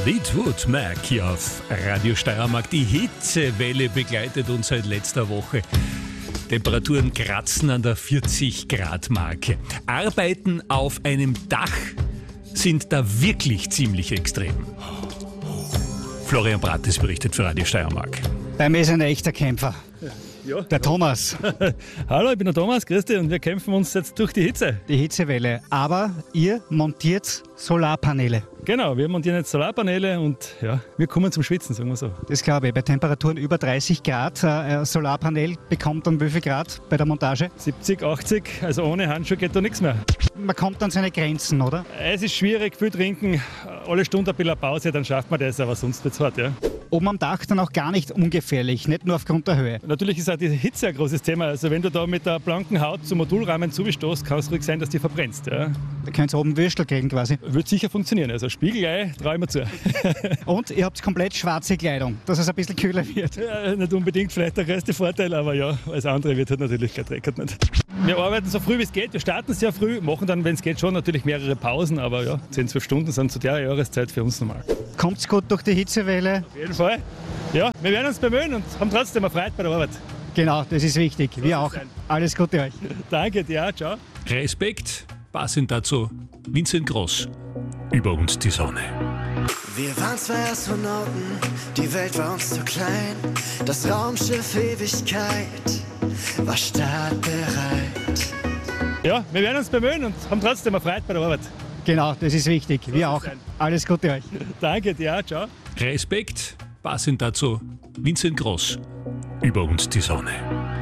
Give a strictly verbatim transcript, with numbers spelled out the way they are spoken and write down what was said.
Fleetwood Mac hier auf Radio Steiermark. Die Hitzewelle begleitet uns seit letzter Woche. Temperaturen kratzen an der vierzig Grad Marke. Arbeiten auf einem Dach sind da wirklich ziemlich extrem. Florian Brattes berichtet für Radio Steiermark. Bei mir ist ein echter Kämpfer. Ja, der Thomas. Hallo, ich bin der Thomas, grüß dich, und wir kämpfen uns jetzt durch die Hitze. Die Hitzewelle. Aber ihr montiert Solarpaneele. Genau, wir montieren jetzt Solarpaneele und ja, wir kommen zum Schwitzen, sagen wir so. Das glaube ich. Bei Temperaturen über dreißig Grad. Ein Solarpanel bekommt dann wie viel Grad bei der Montage? siebzig, achtzig, also ohne Handschuhe geht da nichts mehr. Man kommt an seine Grenzen, oder? Es ist schwierig, viel trinken, alle Stunde ein bisschen Pause, dann schafft man das, aber sonst wird's hart, ja. Oben am Dach dann auch gar nicht ungefährlich, nicht nur aufgrund der Höhe. Natürlich ist auch die Hitze ein großes Thema. Also wenn du da mit der blanken Haut zum Modulrahmen zustoßt, kann es ruhig sein, dass die verbrennst. Ja. Da könnt ihr oben Würstel kriegen quasi. Wird sicher funktionieren. Also Spiegelei traue ich mir zu. Und ihr habt komplett schwarze Kleidung, dass es ein bisschen kühler wird. Ja, nicht unbedingt vielleicht der größte Vorteil, aber ja, alles andere wird halt natürlich gedreckert nicht. Wir arbeiten so früh wie es geht. Wir starten sehr früh, machen dann, wenn es geht, schon natürlich mehrere Pausen, aber ja, zehn, zwölf Stunden sind zu der Jahreszeit für uns normal. Kommt's gut durch die Hitzewelle? Auf jeden Fall. Ja, wir werden uns bemühen und haben trotzdem eine Freude bei der Arbeit. Genau, das ist wichtig. Wir auch. Alles Gute euch. Danke dir, ciao. Respekt, passend dazu Vincent Gross. Über uns die Sonne. Wir waren zwei Astronauten, die Welt war uns zu klein. Das Raumschiff Ewigkeit war startbereit. Ja, wir werden uns bemühen und haben trotzdem eine Freude bei der Arbeit. Genau, das ist wichtig. Wir auch. Alles Gute euch. Danke dir, ciao. Respekt, passend dazu Vincent Gross. Über uns die Sonne.